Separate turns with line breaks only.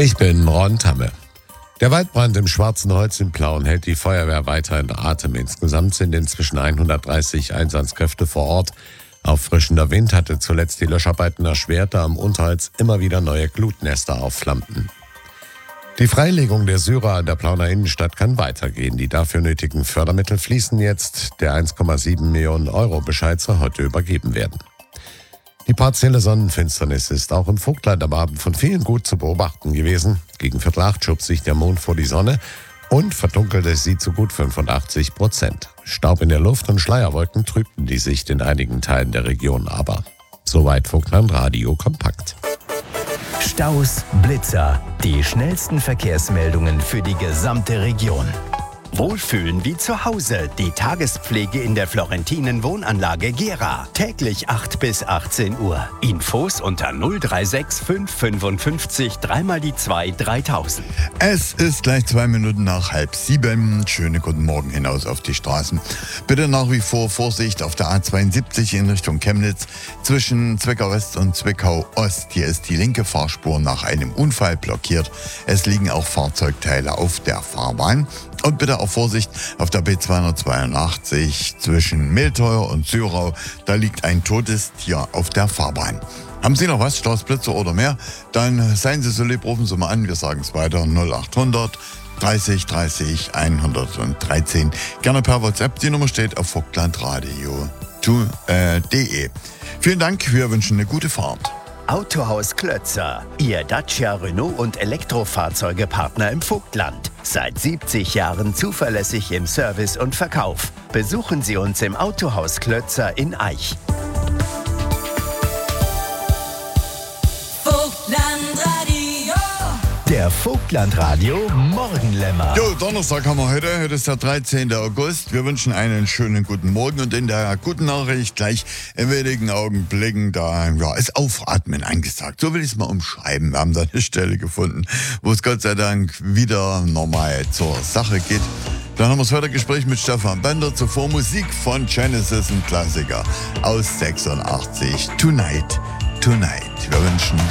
Ich bin Ron Tamme. Der Waldbrand im Schwarzen Holz in Plauen hält die Feuerwehr weiter in Atem. Insgesamt sind inzwischen 130 Einsatzkräfte vor Ort. Auffrischender Wind hatte zuletzt die Löscharbeiten erschwert, da am Unterholz immer wieder neue Glutnester aufflammten. Die Freilegung der Syrer in der Plauner Innenstadt kann weitergehen. Die dafür nötigen Fördermittel fließen jetzt. Der 1,7 Millionen Euro Bescheid soll heute übergeben werden. Die partielle Sonnenfinsternis ist auch im Vogtland am Abend von vielen gut zu beobachten gewesen. Gegen 7:15 schob sich der Mond vor die Sonne und verdunkelte sie zu gut 85%. Staub in der Luft und Schleierwolken trübten die Sicht in einigen Teilen der Region aber. Soweit Vogtland Radio kompakt.
Staus, Blitzer, die schnellsten Verkehrsmeldungen für die gesamte Region. Wohlfühlen wie zu Hause. Die Tagespflege in der Florentinen Wohnanlage Gera. Täglich 8 bis 18 Uhr. Infos unter 036 555 3x2 3000.
Es ist gleich 2 Minuten nach 6:30. Schönen guten Morgen hinaus auf die Straßen. Bitte nach wie vor Vorsicht auf der A72 in Richtung Chemnitz zwischen Zwickau West und Zwickau Ost. Hier ist die linke Fahrspur nach einem Unfall blockiert. Es liegen auch Fahrzeugteile auf der Fahrbahn. Und bitte auch Vorsicht auf der B282 zwischen Mehlteuer und Syrau. Da liegt ein totes Tier auf der Fahrbahn. Haben Sie noch was, Staus, Blitzer oder mehr? Dann seien Sie so lieb, rufen Sie mal an. Wir sagen es weiter. 0800 30 30 113. Gerne per WhatsApp. Die Nummer steht auf vogtlandradio.de. Vielen Dank. Wir wünschen eine gute Fahrt.
Autohaus Klötzer, Ihr Dacia, Renault und Elektrofahrzeugepartner im Vogtland. Seit 70 Jahren zuverlässig im Service und Verkauf. Besuchen Sie uns im Autohaus Klötzer in Aich.
Vogtlandradio.
Der Vogtlandradio Morgenlämmer.
Jo, Donnerstag haben wir heute. Heute ist der 13. August. Wir wünschen einen schönen guten Morgen und in der guten Nachricht gleich in wenigen Augenblicken da ist Aufatmen angesagt. So will ich es mal umschreiben. Wir haben da eine Stelle gefunden, wo es Gott sei Dank wieder normal zur Sache geht. Dann haben wir das Gespräch mit Stefan Bender. Zuvor Musik von Genesis, ein Klassiker aus 86. Tonight, Tonight. Wir wünschen